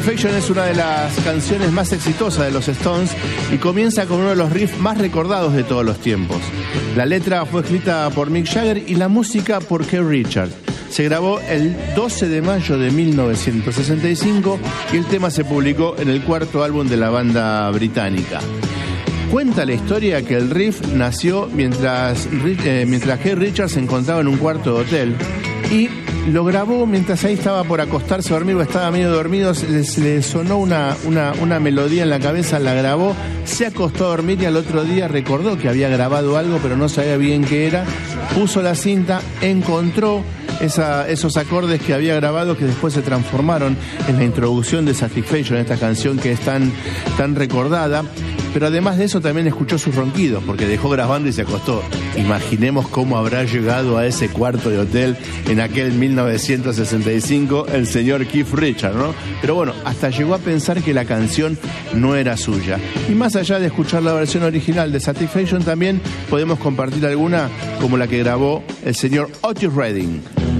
Satisfaction es una de las canciones más exitosas de los Stones y comienza con uno de los riffs más recordados de todos los tiempos. La letra fue escrita por Mick Jagger y la música por Keith Richards. Se grabó el 12 de mayo de 1965 y el tema se publicó en el cuarto álbum de la banda británica. Cuenta la historia que el riff nació mientras Keith Richards se encontraba en un cuarto de hotel y lo grabó mientras ahí estaba por acostarse a dormir o estaba medio dormido. Le sonó una melodía en la cabeza, la grabó, se acostó a dormir y al otro día recordó que había grabado algo pero no sabía bien qué era, puso la cinta, encontró esos acordes que había grabado que después se transformaron en la introducción de Satisfaction, esta canción que es tan recordada. Pero además de eso también escuchó sus ronquidos, porque dejó grabando y se acostó. Imaginemos cómo habrá llegado a ese cuarto de hotel en aquel 1965 el señor Keith Richards, ¿no? Pero bueno, hasta llegó a pensar que la canción no era suya. Y más allá de escuchar la versión original de Satisfaction, también podemos compartir alguna como la que grabó el señor Otis Redding.